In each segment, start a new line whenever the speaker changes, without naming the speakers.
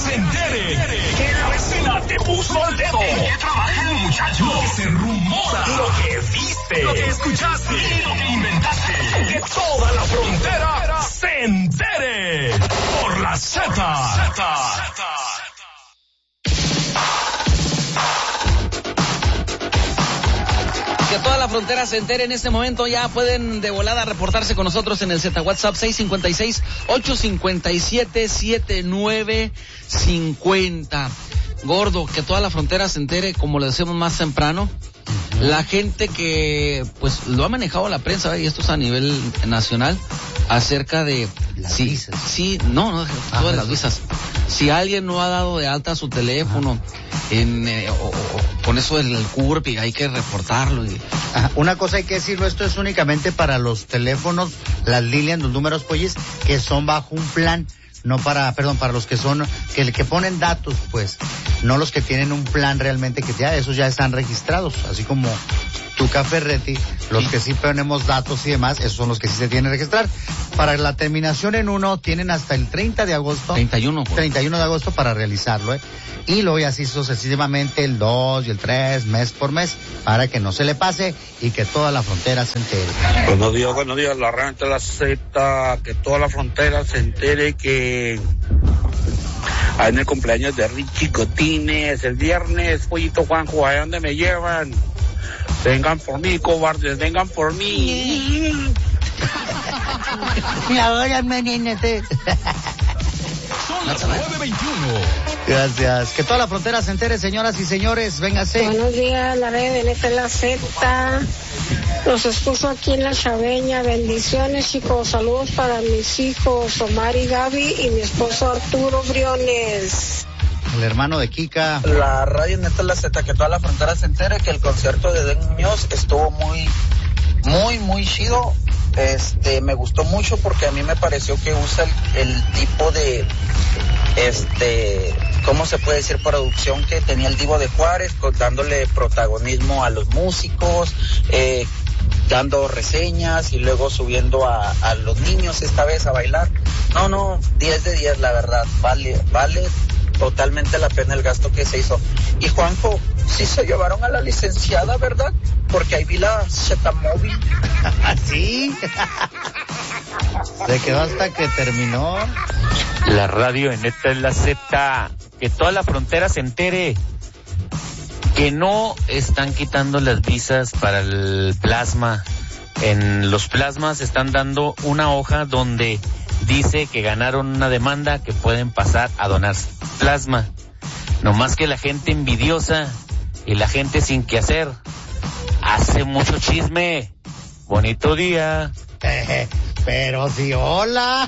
se entere. Que la vecina te puso el dedo. ¿En qué trabaja el muchacho? Lo que se rumora. Lo que viste. Lo que escuchaste. Y lo que inventaste. Que toda la frontera se entere. Por la Z.
Que toda la frontera se entere en este momento. Ya pueden de volada reportarse con nosotros en el Z WhatsApp 656-857-7950. Gordo, que toda la frontera se entere, como lo decíamos más temprano. La gente que pues lo ha manejado la prensa, y esto es a nivel nacional, acerca de
las visas.
Sí, no, todas las visas. Si alguien no ha dado de alta su teléfono con eso del CURP, hay que reportarlo.
Una cosa hay que decirlo, esto es únicamente para los teléfonos, las líneas, los números pollis, que son bajo un plan. No para los que son, que ponen datos, pues, no los que tienen un plan realmente, que ya esos ya están registrados, así como Tuca Ferretti, los que sí ponemos datos y demás, esos son los que sí se tienen que registrar. Para la terminación en 1 tienen hasta el 31 de agosto para realizarlo, y luego así sucesivamente el 2 y el 3, mes por mes, para que no se le pase y que toda la frontera se entere.
Buenos días, la renta de la Z, que toda la frontera se entere que en el cumpleaños de Richie Cotines, el viernes, Pollito Juanjo, ¿a dónde me llevan? Vengan por mí, cobardes, vengan por mí.
Y ahora, menínete.
Son las 9:21.
Gracias. Que toda la frontera se entere, señoras y señores. Véngase.
Buenos días, la red de Neta la Z. Los escucho aquí en La Chaveña. Bendiciones, chicos. Saludos para mis hijos Omar y Gaby y mi esposo Arturo Briones.
El hermano de Kika.
La radio Neta la Z, que toda la frontera se entere que el concierto de Den Muñoz estuvo muy chido. Me gustó mucho porque a mí me pareció que usa el tipo de ¿cómo se puede decir? Producción que tenía el Divo de Juárez, dándole protagonismo a los músicos, dando reseñas y luego subiendo a los niños esta vez a bailar. No, 10 de 10, la verdad. Vale totalmente la pena el gasto que se hizo. Y Juanjo, sí se llevaron a la licenciada, ¿verdad? Porque ahí vi la Z-Móvil.
¿Sí? Se quedó hasta que terminó.
La radio en Neta es la Z. Que toda la frontera se entere que no están quitando las visas para el plasma. En los plasmas están dando una hoja donde dice que ganaron una demanda que pueden pasar a donar plasma. No más que la gente envidiosa y la gente sin qué hacer hace mucho chisme. Bonito día.
Pero sí, hola.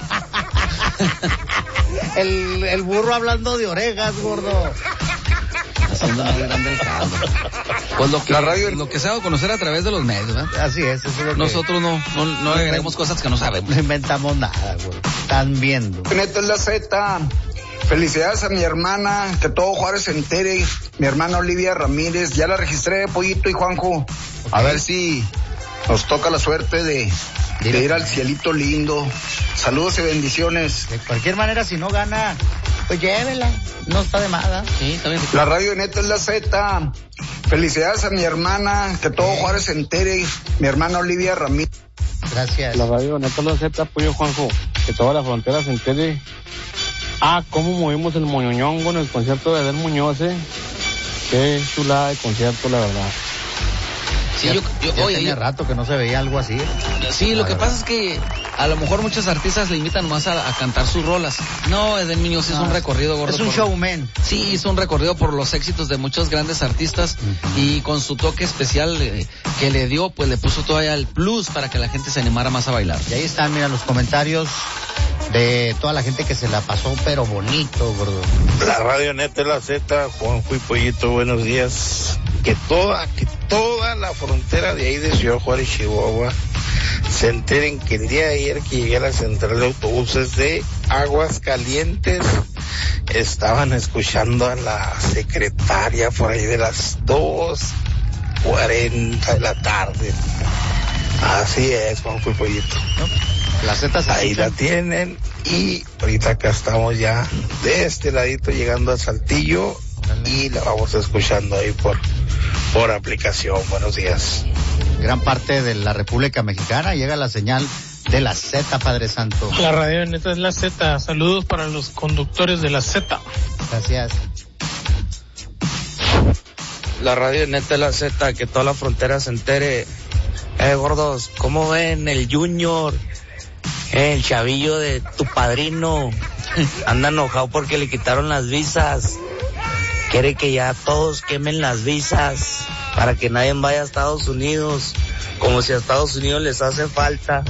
El burro hablando de orejas, gordo.
Haciendo más grande el caldo. Pues lo que se ha dado a conocer a través de los medios, ¿verdad?
Así es, eso es lo que...
Nosotros no agregamos cosas que no sabemos.
No inventamos nada, güey. Están viendo.
Neta es la Z. Felicidades a mi hermana, que todo Juárez se entere. Mi hermana Olivia Ramírez, ya la registré, Pollito y Juanjo. Okay. A ver si nos toca la suerte de ir al cielito lindo. Saludos y bendiciones.
De cualquier manera, si no gana, pues llévela. No está de más, ¿eh?
Sí, está bien.
La radio de Neta es la Z. Felicidades a mi hermana, que todo Juárez se entere. Mi hermana Olivia Ramírez.
Gracias.
La radio de Neta es la Z, Pollo Juanjo. Que toda la frontera se entere. Cómo movimos el moñoñongo en el concierto de Den Muñoz, Qué chulada de concierto, la verdad.
Sí, yo
tenía rato que no se veía algo así.
Sí, lo que pasa es que a lo mejor muchos artistas le invitan más a cantar sus rolas. No, Den Muñoz es un recorrido gordo.
Es un showman.
Sí, hizo un recorrido por los éxitos de muchos grandes artistas y con su toque especial que le dio, pues le puso todavía el plus para que la gente se animara más a bailar.
Y ahí están, mira, los comentarios de toda la gente que se la pasó, pero bonito, gordo.
La radio Neta es la Z, Juanjo y Pollito, buenos días. Que toda la frontera de ahí de Ciudad Juárez, Chihuahua, se enteren que el día de ayer que llegué a la central de autobuses de Aguascalientes, estaban escuchando a la secretaria por ahí de las 2:40 de la tarde. Así es, Juanjo y Pollito.
La Z
ahí la tienen. Y ahorita acá estamos ya de este ladito llegando a Saltillo y la vamos escuchando ahí por aplicación. Buenos días.
Gran parte de la República Mexicana llega la señal de la Z, Padre Santo.
La radio neta es la Z. Saludos para los conductores de la Z.
Gracias.
La radio neta es la Z, que toda la frontera se entere. Gordos, ¿cómo ven el Junior? El chavillo de tu padrino. Anda enojado porque le quitaron las visas. Quiere que ya todos quemen las visas para que nadie vaya a Estados Unidos, como si a Estados Unidos les hace falta.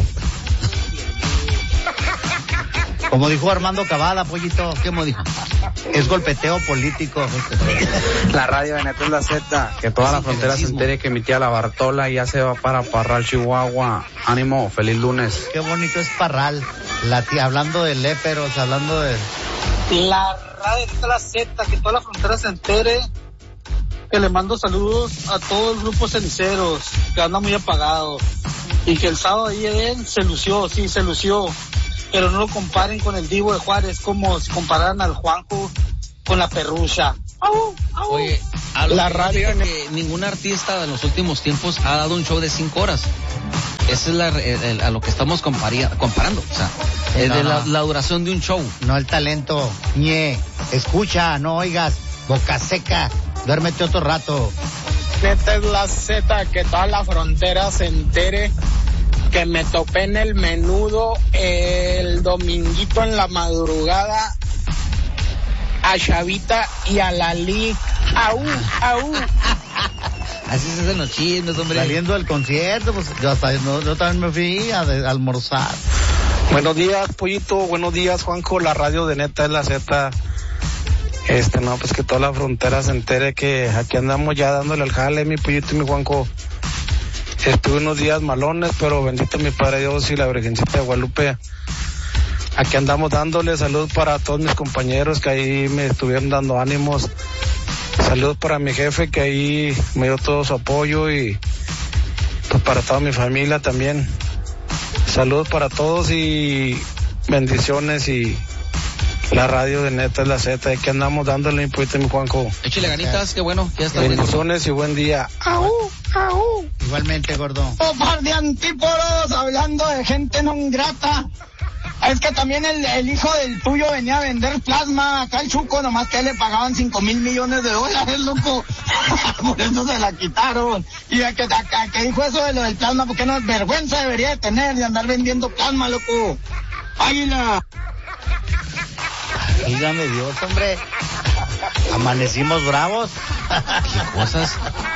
Como dijo Armando Cavada, Pollito, ¿qué me dijo? Es golpeteo político.
La radio de neta es la Z, que toda la frontera se entere que mi tía la Bartola ya se va para Parral, Chihuahua. Ánimo, feliz lunes.
Qué bonito es Parral. La tía, hablando de léperos, hablando de...
La radio de la Z, que toda la frontera se entere, que le mando saludos a todo el grupo Ceniceros, que anda muy apagado, y que el sábado ahí él se lució, pero no lo comparen con el Divo de Juárez, como si compararan al Juanjo con la Perrucha.
Oye, la radio que ningún artista en los últimos tiempos ha dado un show de 5 horas. Esa es a lo que estamos comparando, o sea, la duración de un show.
No el talento, escucha, no oigas, boca seca, duérmete otro rato.
Neta es la Z, que toda la frontera se entere que me topé en el Menudo el dominguito en la madrugada a Chavita y a la Lic. ¡Au!
Así se hacen los chismes, hombre. Saliendo del concierto, pues yo también me fui a almorzar.
Buenos días, Pollito. Buenos días, Juanjo. La radio de neta es la Z. No, pues que toda la frontera se entere que aquí andamos ya dándole el jale, mi Pollito y mi Juanjo. Estuve unos días malones, pero bendito mi Padre Dios y la Virgencita de Guadalupe. Aquí andamos dándole salud para todos mis compañeros que ahí me estuvieron dando ánimos. Saludos para mi jefe que ahí me dio todo su apoyo y pues para toda mi familia también. Saludos para todos y bendiciones y la radio de neta es la Z. Aquí andamos dándole impulso, mi Juanjo.
Échale ganitas, qué bueno, que ya está.
Bendiciones y buen día.
¡Au!
Igualmente, gordo.
Un par de antípodos hablando de gente no grata. Es que también el hijo del tuyo venía a vender plasma acá al Chuco, nomás que le pagaban $5 mil millones, loco. Por eso se la quitaron. Y que dijo eso de lo del plasma, porque no, vergüenza debería de tener de andar vendiendo plasma, loco. Águila.
Dígame Dios, hombre. Amanecimos bravos.
¿Qué cosas?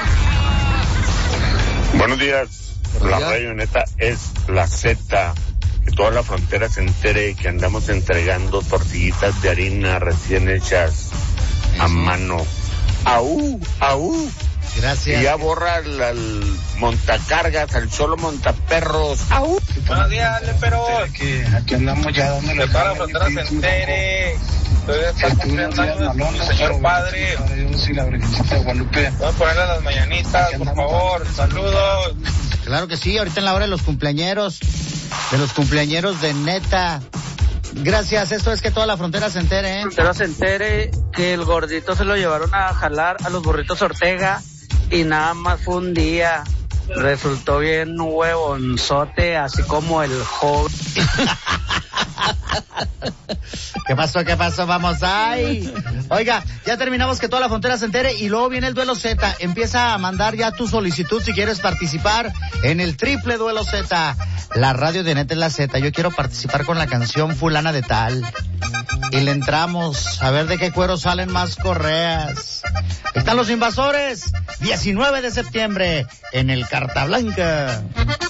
Buenos días. La radio neta es la Z. Que toda la frontera se entere que andamos entregando tortillitas de harina recién hechas a mano. ¡Au!
Gracias.
Y ya borra al montacargas, al solo montaperros. ¡Au!
Buenos días, leperos.
Aquí andamos ya dándole.
Que toda la frontera se entere. Ustedes están cumpliendo años con mi señor padre.
Dios y la Virgencita de Guadalupe.
Vamos a ponerle las mañanitas, por favor. Saludos.
Claro que sí, ahorita en la hora de los cumpleañeros de neta. Gracias, esto es que toda la frontera se entere,
Frontera se entere que el gordito se lo llevaron a jalar a los burritos Ortega y nada más fue un día. Resultó bien huevonzote, así como el joven.
¿Qué pasó? Vamos ahí. Oiga, ya terminamos que toda la frontera se entere y luego viene el Duelo Z. Empieza a mandar ya tu solicitud si quieres participar en el triple Duelo Z. La radio de neta es la Z. Yo quiero participar con la canción fulana de tal. Y le entramos a ver de qué cuero salen más correas. Están los Invasores, 19 de septiembre, en el Carta Blanca.